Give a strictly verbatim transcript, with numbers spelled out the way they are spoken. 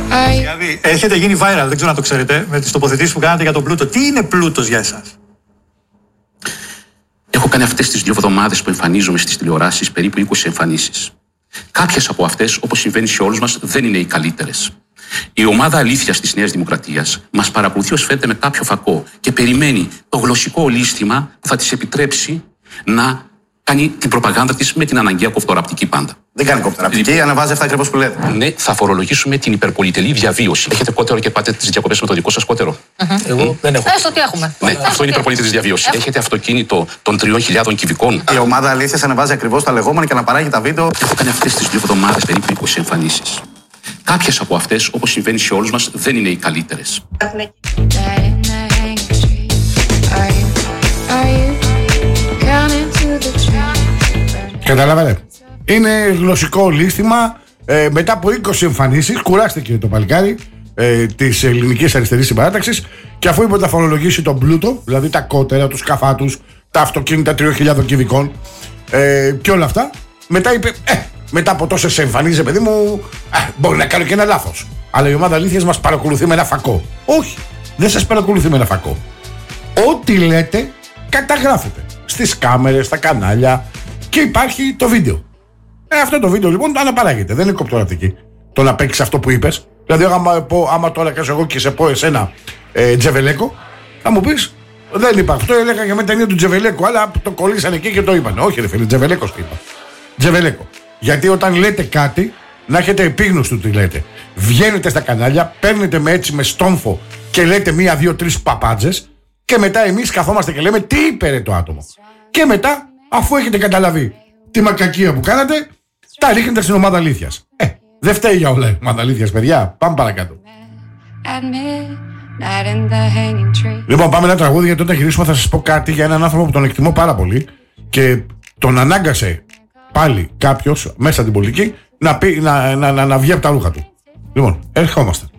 Δηλαδή, έχετε γίνει viral, δεν ξέρω αν το ξέρετε, με τις τοποθετήσεις που κάνατε για τον πλούτο. Τι είναι πλούτος για εσάς? Έχω κάνει αυτές τις δύο εβδομάδες που εμφανίζομαι στις τηλεοράσεις περίπου είκοσι εμφανίσεις. Κάποιες από αυτές, όπως συμβαίνει σε όλους μας, δεν είναι οι καλύτερες. Η ομάδα αλήθειας της Νέας Δημοκρατίας μας παρακολουθεί ως φαίνεται με κάποιο φακό και περιμένει το γλωσσικό ολίσθημα που θα της επιτρέψει να κάνει την προπαγάνδα της με την αναγκαία κοφτοραπτική πάντα. Δεν κάνει κοφτοραπτική, λοιπόν, αναβάζει αυτά ακριβώς που λέτε. Ναι, θα φορολογήσουμε την υπερπολιτελή διαβίωση. Έχετε κότερο και πάτε τις διακοπές με το δικό σας κότερο? Mm-hmm. Εγώ δεν έχω. Έστω τι έχουμε. Ναι, αυτό είναι η υπερπολιτελή διαβίωση. Έχετε αυτοκίνητο των τριών χιλιάδων κυβικών? Η ομάδα αλήθειας ανεβάζει ακριβώς τα λεγόμενα και αναπαράγει τα βίντεο. Έχω κάνει αυτές τις δύο εβδομάδες περίπου είκοσι εμφανίσεις. Κάποιες από αυτές, όπως συμβαίνει σε όλους μας, δεν είναι οι καλύτερες. Καταλάβατε. Είναι γλωσσικό λίστημα. Ε, μετά από είκοσι εμφανίσεις, κουράστηκε το παλικάρι ε, της ελληνικής αριστερής συμπαράταξης, και αφού είπε ότι θα φορολογήσει τον πλούτο, δηλαδή τα κότερα, τους σκαφάτους, τα αυτοκίνητα τριών χιλιάδων κυβικών ε, και όλα αυτά, μετά είπε, ε, μετά από τόσες εμφανίσεις, παιδί μου, ε, μπορεί να κάνω και ένα λάθος. Αλλά η ομάδα αλήθειας μας παρακολουθεί με ένα φακό. Όχι, δεν σας παρακολουθεί με ένα φακό. Ό,τι λέτε καταγράφεται στις κάμερες, στα κανάλια, και υπάρχει το βίντεο. Ε, αυτό το βίντεο λοιπόν το αναπαράγεται. Δεν είναι κοπτοραπτική. Το να παίξεις αυτό που είπες. Δηλαδή, άμα, πω, άμα τώρα κάσω εγώ και σε πω εσένα ε, Τζεβελέκο, θα μου πεις, δεν είπα αυτό. Έλεγα για με ταινία του Τζεβελέκο, αλλά το κολλήσανε εκεί και το είπαν. Όχι, ρε φίλε, Τζεβελέκο το είπα. Τζεβελέκο. Γιατί όταν λέτε κάτι, να έχετε επίγνωση του τι λέτε. Βγαίνετε στα κανάλια, παίρνετε με έτσι με στόμφο και λέτε μία, δύο, τρεις παπάντζες, και μετά εμείς καθόμαστε και λέμε τι είπε ρε το άτομο. Και μετά, αφού έχετε καταλαβεί τη μακακία που κάνατε, τα ρίχνετε στην ομάδα αλήθειας. Ε, δεν φταίει για όλα η ομάδα αλήθειας, παιδιά. Πάμε παρακάτω. Λοιπόν, πάμε ένα τραγούδι, γιατί όταν γυρίσουμε θα σας πω κάτι για έναν άνθρωπο που τον εκτιμώ πάρα πολύ και τον ανάγκασε πάλι κάποιος μέσα στην πολιτική να, πει, να, να, να, να βγει από τα ρούχα του. Λοιπόν, ερχόμαστε.